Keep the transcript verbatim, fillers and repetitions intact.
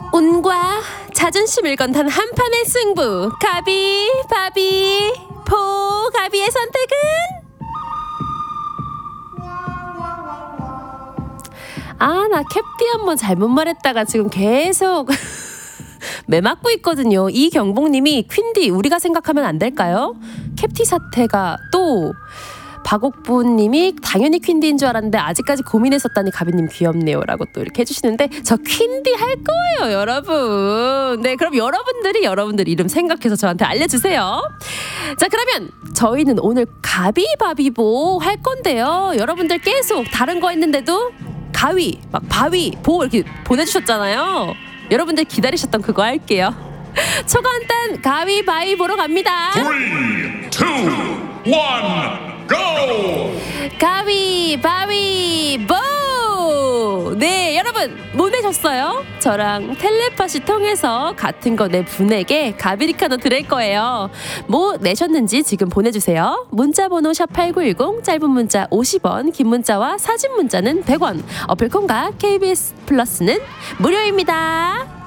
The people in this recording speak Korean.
운과 자존심을 건 단 한 판의 승부. 가비, 바비, 포. 가비의 선택은? 아, 나 캡티 한번 잘못 말했다가 지금 계속 매 맞고 있거든요. 이경복님이 퀸디 우리가 생각하면 안 될까요? 캡티 사태가 또 박옥부님이 당연히 퀸디인 줄 알았는데 아직까지 고민했었다니 가비님 귀엽네요 라고 또 이렇게 해주시는데 저 퀸디 할 거예요 여러분. 네, 그럼 여러분들이 여러분들 이름 생각해서 저한테 알려주세요. 자, 그러면 저희는 오늘 가비바비보 할 건데요. 여러분들 계속 다른 거 했는데도 가위 막 바위 보 이렇게 보내주셨잖아요. 여러분들 기다리셨던 그거 할게요. 초간단 가위바위보로 갑니다. 삼, 이, 일, 고! 가위바위보! 네, 여러분 뭐 내셨어요? 저랑 텔레파시 통해서 같은 거 내 분에게 가비리카노 드릴 거예요. 뭐 내셨는지 지금 보내주세요. 문자번호 샵팔구일공, 짧은 문자 오십 원, 긴 문자와 사진 문자는 백 원, 어플콘과 케이비에스 플러스는 무료입니다.